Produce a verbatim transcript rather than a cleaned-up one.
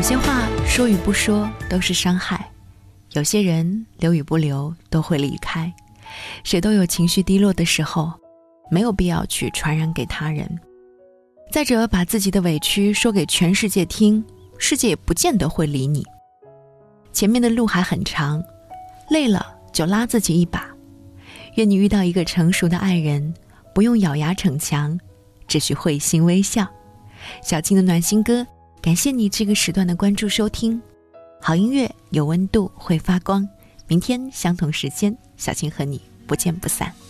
有些话说与不说都是伤害，有些人留与不留都会离开。谁都有情绪低落的时候，没有必要去传染给他人。再者，把自己的委屈说给全世界听，世界也不见得会理你。前面的路还很长，累了就拉自己一把。愿你遇到一个成熟的爱人，不用咬牙逞强，只需会心微笑。小青的暖心歌，感谢你这个时段的关注收听。好音乐有温度，会发光。明天相同时间，小青和你不见不散。